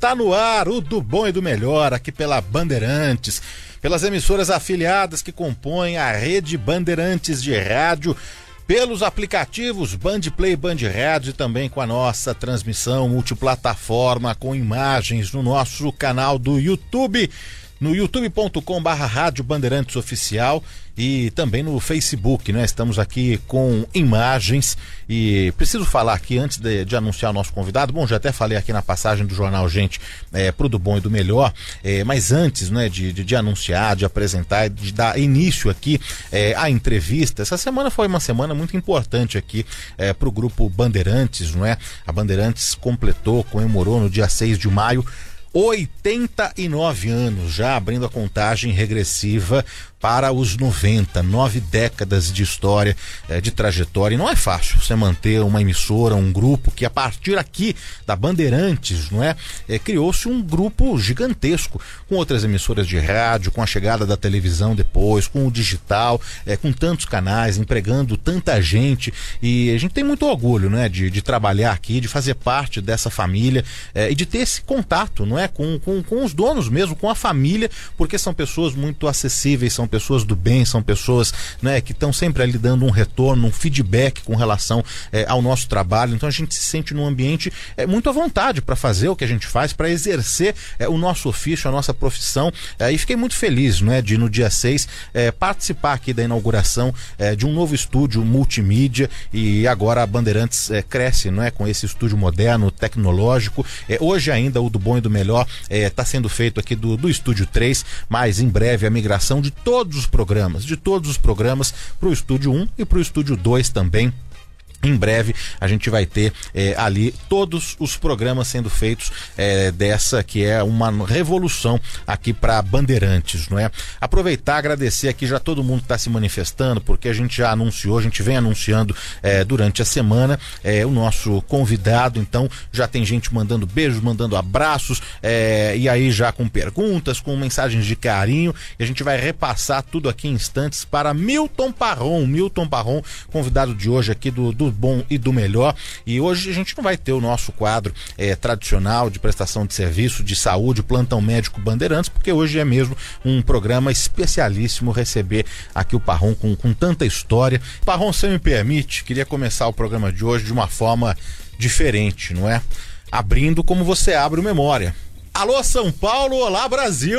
Está no ar o Do Bom e do Melhor, aqui pela Bandeirantes, pelas emissoras afiliadas que compõem a rede Bandeirantes de rádio, pelos aplicativos Band Play, Band Rádio e também com a nossa transmissão multiplataforma com imagens no nosso canal do YouTube, no youtube.com/Rádio Bandeirantes Oficial e também no Facebook, né? Estamos aqui com imagens e preciso falar aqui antes de anunciar o nosso convidado. Bom, já até falei aqui na passagem do Jornal Gente pro Do Bom e do Melhor, mas antes, né, de anunciar, de apresentar, de dar início aqui à entrevista, essa semana foi uma semana muito importante aqui pro grupo Bandeirantes, não é? A Bandeirantes comemorou no dia 6 de maio 89 anos, já abrindo a contagem regressiva para os 90, 9 décadas de história, de trajetória. E não é fácil você manter uma emissora, um grupo que a partir aqui da Bandeirantes, não é? Criou-se um grupo gigantesco, com outras emissoras de rádio, com a chegada da televisão depois, com o digital, com tantos canais, empregando tanta gente. E a gente tem muito orgulho, né, de trabalhar aqui, de fazer parte dessa família e de ter esse contato, não é? Com os donos mesmo, com a família, porque são pessoas muito acessíveis, são pessoas do bem, são pessoas, né, que estão sempre ali dando um retorno, um feedback com relação ao nosso trabalho. Então a gente se sente num ambiente muito à vontade para fazer o que a gente faz, para exercer o nosso ofício, a nossa profissão, e fiquei muito feliz, né, de no dia 6 participar aqui da inauguração de um novo estúdio multimídia. E agora a Bandeirantes cresce, não é, com esse estúdio moderno, tecnológico. Hoje ainda o Do Bom e do Melhor está sendo feito aqui do Estúdio 3, mas em breve a migração de todos os programas para o Estúdio 1 e para o Estúdio 2 também. Em breve a gente vai ter ali todos os programas sendo feitos dessa que é uma revolução aqui para Bandeirantes, não é? Aproveitar, agradecer aqui já todo mundo que está se manifestando, porque a gente já anunciou, a gente vem anunciando durante a semana o nosso convidado. Então já tem gente mandando beijos, mandando abraços, e aí já com perguntas, com mensagens de carinho, e a gente vai repassar tudo aqui em instantes para Milton Parron, convidado de hoje aqui do Bom e do Melhor. E hoje a gente não vai ter o nosso quadro tradicional de prestação de serviço de saúde, plantão médico Bandeirantes, porque hoje é mesmo um programa especialíssimo receber aqui o Parron com tanta história. Parron, se me permite, queria começar o programa de hoje de uma forma diferente, não é? Abrindo como você abre o Memória. Alô São Paulo, olá Brasil!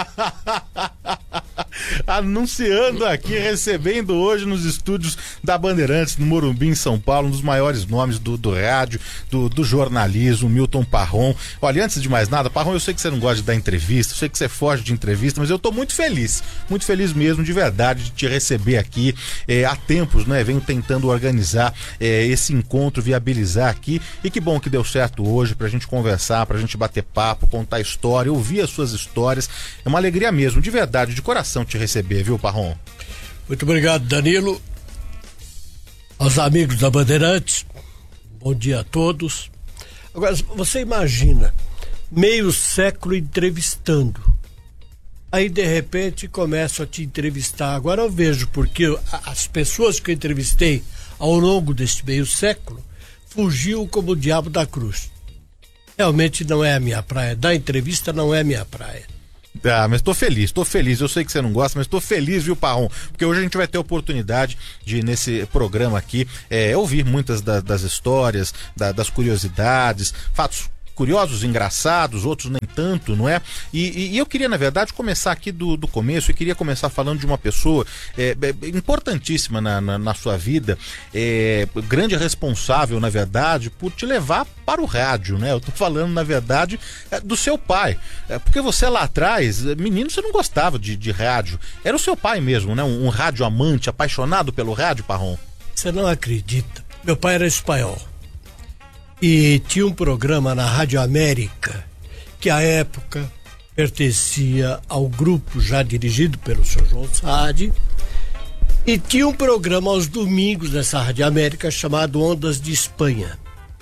Anunciando aqui, recebendo hoje nos estúdios da Bandeirantes, no Morumbi, em São Paulo, um dos maiores nomes do rádio, do jornalismo, Milton Parron. Olha, antes de mais nada, Parron, eu sei que você não gosta de dar entrevista, eu sei que você foge de entrevista, mas eu tô muito feliz mesmo, de verdade, de te receber aqui. Há tempos, né, venho tentando organizar esse encontro, viabilizar aqui, e que bom que deu certo hoje pra gente conversar, pra gente bater papo, contar história, ouvir as suas histórias. É uma alegria mesmo, de verdade, de coração te receber, viu, Parron? Muito obrigado, Danilo. Aos amigos da Bandeirantes, bom dia a todos. Agora, você imagina, meio século entrevistando, aí de repente começo a te entrevistar. Agora eu vejo porque as pessoas que eu entrevistei ao longo deste meio século fugiu como o diabo da cruz. Realmente não é a minha praia. Da entrevista não é a minha praia. Mas tô feliz. Eu sei que você não gosta, mas tô feliz, viu, Parron? Porque hoje a gente vai ter a oportunidade de, nesse programa aqui, ouvir muitas das histórias, das curiosidades, fatos curiosos, engraçados, outros nem tanto, não é? E eu queria, na verdade, começar aqui do começo. Eu queria começar falando de uma pessoa importantíssima na sua vida, grande responsável, na verdade, por te levar para o rádio, né? Eu tô falando, na verdade, do seu pai, porque você lá atrás, menino, você não gostava de rádio, era o seu pai mesmo, né? Um rádio amante, apaixonado pelo rádio, Parron. Você não acredita, meu pai era espanhol e tinha um programa na Rádio América, que à época pertencia ao grupo já dirigido pelo Sr. João Saad, e tinha um programa aos domingos nessa Rádio América chamado Ondas de Espanha.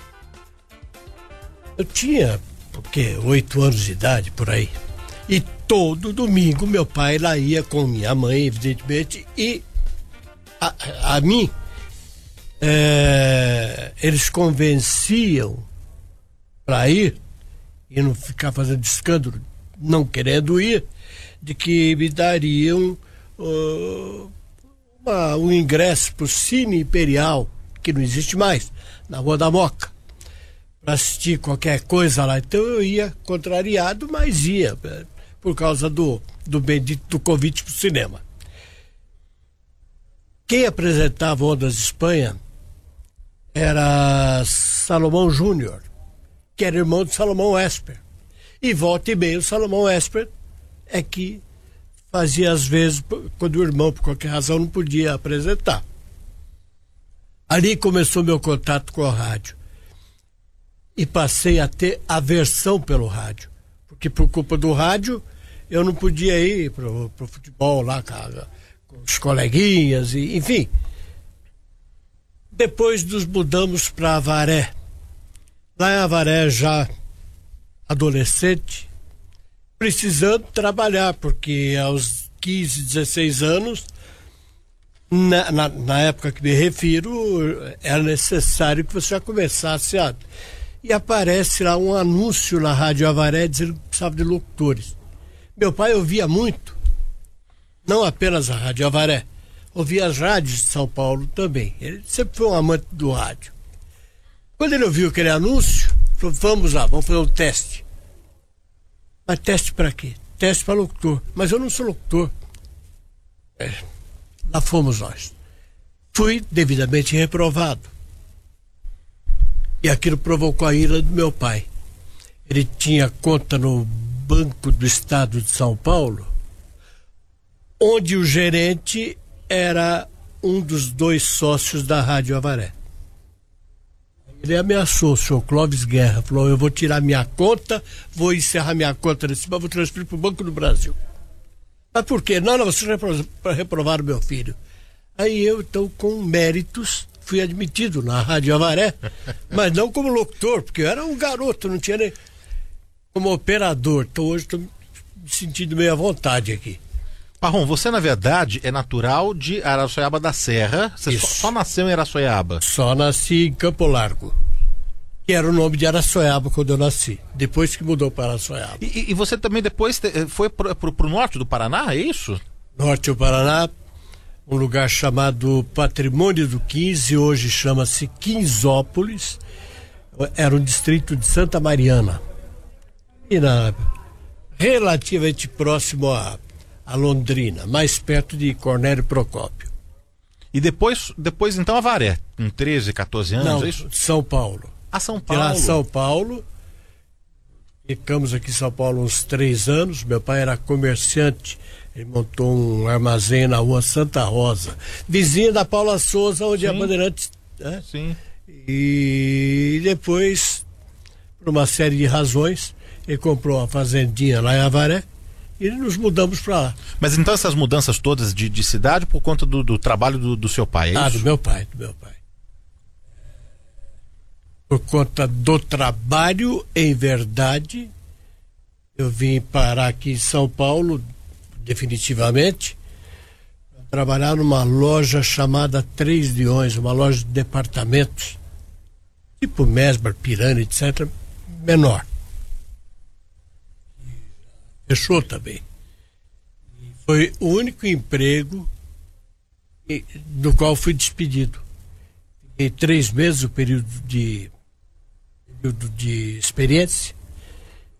Eu tinha, 8 anos de idade, por aí, e todo domingo meu pai lá ia com minha mãe, evidentemente, e a mim eles convenciam para ir, e não ficar fazendo escândalo, não querendo ir, de que me dariam um ingresso para o Cine Imperial, que não existe mais, na Rua da Moca, para assistir qualquer coisa lá. Então eu ia contrariado, mas ia, por causa do bendito do convite para o cinema. Quem apresentava Ondas de Espanha era Salomão Júnior, que era irmão de Salomão Esper. E volta e meia o Salomão Esper é que fazia às vezes, quando o irmão, por qualquer razão, não podia apresentar. Ali começou meu contato com a rádio. E passei a ter aversão pelo rádio. Porque por culpa do rádio, eu não podia ir pro futebol lá com os coleguinhas, e, enfim. Depois nos mudamos para Avaré. Lá em Avaré, já adolescente, precisando trabalhar, porque aos 15, 16 anos, na época que me refiro, era necessário que você já começasse a... E aparece lá um anúncio na Rádio Avaré dizendo que precisava de locutores. Meu pai ouvia muito, não apenas a Rádio Avaré, ouvia as rádios de São Paulo também. Ele sempre foi um amante do rádio. Quando ele ouviu aquele anúncio, falou: vamos lá, vamos fazer um teste. Mas teste para quê? Teste para locutor. Mas eu não sou locutor. Lá fomos nós. Fui devidamente reprovado. E aquilo provocou a ira do meu pai. Ele tinha conta no Banco do Estado de São Paulo, onde o gerente era um dos 2 sócios da Rádio Avaré. Ele ameaçou o senhor Clóvis Guerra, falou: eu vou tirar minha conta, vou encerrar minha conta nesse banco, vou transferir para o Banco do Brasil. Mas por quê? Não, vocês reprovaram meu filho. Aí eu, então, com méritos, fui admitido na Rádio Avaré, mas não como locutor, porque eu era um garoto, não tinha nem como operador. Então hoje estou me sentindo meio à vontade aqui. Marrom, você na verdade é natural de Araçoiaba da Serra. Você só nasceu em Araçoiaba? Só nasci em Campo Largo, que era o nome de Araçoiaba quando eu nasci, depois que mudou para Araçoiaba. E você também depois foi pro norte do Paraná, é isso? Norte do Paraná, um lugar chamado Patrimônio do 15, hoje chama-se Quinzópolis, era um distrito de Santa Mariana, e relativamente próximo a Londrina, mais perto de Cornélio Procópio. E depois então Avaré, com 13, 14 anos, não, é isso? São Paulo. São Paulo. Lá São Paulo, ficamos aqui em São Paulo uns 3 anos, meu pai era comerciante. Ele montou um armazém na rua Santa Rosa, vizinha da Paula Souza, onde a Bandeirantes. Né? Sim. E depois, por uma série de razões, ele comprou uma fazendinha lá em Avaré e nos mudamos para lá. Mas então essas mudanças todas de cidade por conta do trabalho do seu pai, é isso? Do meu pai. Por conta do trabalho, em verdade, eu vim parar aqui em São Paulo definitivamente, trabalhar numa loja chamada 3 Leões, uma loja de departamentos, tipo Mesbah, Pirani, etc., menor. Fechou também. Foi o único emprego do qual fui despedido. Fiquei 3 meses, o período de experiência,